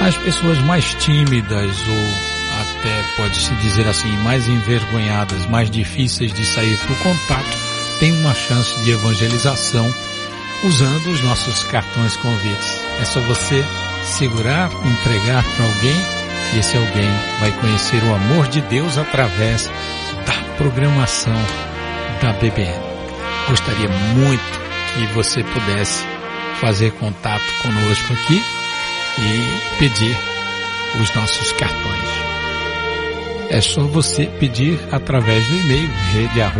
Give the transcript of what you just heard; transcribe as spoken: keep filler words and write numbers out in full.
As pessoas mais tímidas ou até pode-se dizer assim, mais envergonhadas, mais difíceis de sair para o contato, têm uma chance de evangelização usando os nossos cartões convites. É só você segurar, entregar para alguém e esse alguém vai conhecer o amor de Deus através da programação da B B N. Gostaria muito que você pudesse fazer contato conosco aqui e pedir os nossos cartões. É só você pedir através do e-mail rede